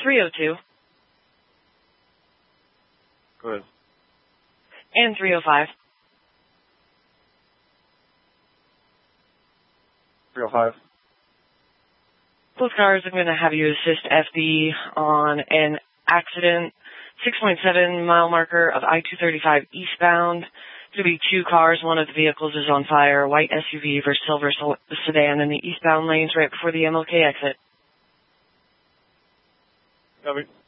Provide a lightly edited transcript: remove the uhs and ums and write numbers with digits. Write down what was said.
302. Go ahead. And 305. 305. Both cars are going to have you assist FD on an accident, 6.7 mile marker of I-235 eastbound. It's going to be two cars. One of the vehicles is on fire, a white SUV versus silver sedan in the eastbound lanes right before the MLK exit. Copy.